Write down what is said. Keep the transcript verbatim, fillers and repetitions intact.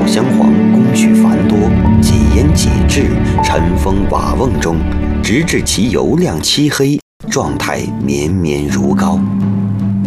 老乡黄，工序繁多，几烟几炙，尘封瓦瓮中，直至其油亮漆黑，状态绵绵如膏。